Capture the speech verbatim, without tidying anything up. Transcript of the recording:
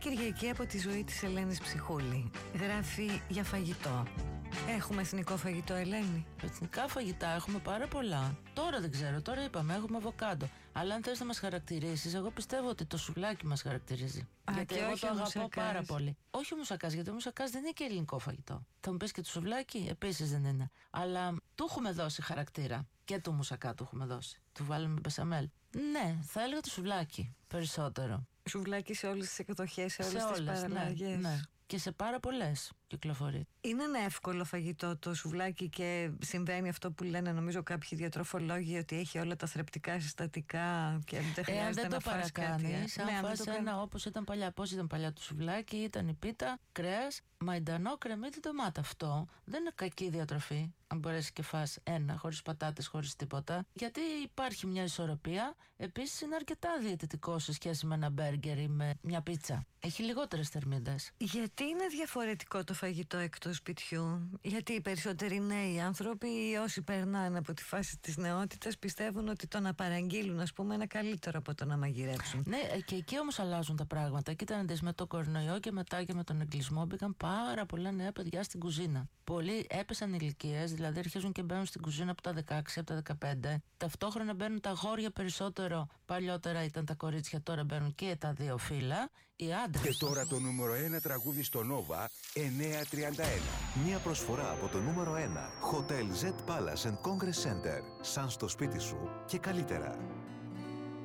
Κυριακή από τη ζωή της Ελένης Ψυχούλη. Γράφει για φαγητό. Έχουμε εθνικό φαγητό, Ελένη? Εθνικά φαγητά έχουμε πάρα πολλά. Τώρα δεν ξέρω, τώρα είπαμε έχουμε αβοκάντο. Αλλά αν θες να μας χαρακτηρίσεις, εγώ πιστεύω ότι το σουβλάκι μας χαρακτηρίζει. Α, γιατί και εγώ όχι το ο αγαπώ μουσακάς. πάρα πολύ. Όχι ο μουσακάς, γιατί ο μουσακάς δεν είναι και ελληνικό φαγητό. Θα μου πεις και το σουβλάκι, επίσης δεν είναι. Αλλά του έχουμε δώσει χαρακτήρα. Και του μουσακά του έχουμε δώσει. Του βάλαμε μπεσαμέλ. Ναι, θα έλεγα το σουβλάκι περισσότερο. Σουβλάκι σε όλες τις εκδοχές, σε όλες, Σε τις όλες, παραλλαγές. ναι, ναι. Και σε πάρα πολλές κυκλοφορεί. Είναι ένα εύκολο φαγητό το σουβλάκι και συμβαίνει αυτό που λένε νομίζω κάποιοι διατροφολόγοι, ότι έχει όλα τα θρεπτικά συστατικά και δεν χρειάζεται Εάν δεν να το φας κάτι. παρακάνεις, αν Ναι, αν δεν φας το ένα κάνεις. όπως ήταν παλιά. Πώς ήταν παλιά το σουβλάκι, ήταν η πίτα, κρέας, μαϊντανό, κρεμμύδι, ντομάτα. Αυτό δεν είναι κακή διατροφή. Αν μπορέσει και φας ένα, χωρίς πατάτες, χωρίς τίποτα. Γιατί υπάρχει μια ισορροπία. Επίσης είναι αρκετά διαιτητικό σε σχέση με ένα μπέργκερ ή με μια πίτσα. Έχει λιγότερες θερμίδες. Γιατί είναι διαφορετικό το φαγητό εκτός σπιτιού? Γιατί οι περισσότεροι νέοι άνθρωποι ή όσοι περνάνε από τη φάση της νεότητας πιστεύουν ότι το να παραγγείλουν, ας πούμε, είναι καλύτερο από το να μαγειρέψουν. Ναι, και εκεί όμως αλλάζουν τα πράγματα. Κοίτανε με το κορονοϊό και μετά και με τον εγκλισμό μπήκαν πάρα πολλά νέα παιδιά στην κουζίνα. Πολλοί έπεσαν ηλικίες, δηλαδή αρχίζουν και μπαίνουν στην κουζίνα από τα δεκαέξι, από τα δεκαπέντε. Ταυτόχρονα μπαίνουν τα αγόρια περισσότερο. Παλιότερα ήταν τα κορίτσια, τώρα μπαίνουν και τα δύο φύλλα. Οι άντρες. Και τώρα το νούμερο ένα τραγούδι στο Nova εννιακόσια τριάντα ένα. Μία προσφορά από το νούμερο ένα. Hotel Z Palace and Congress Center. Σαν στο σπίτι σου και καλύτερα.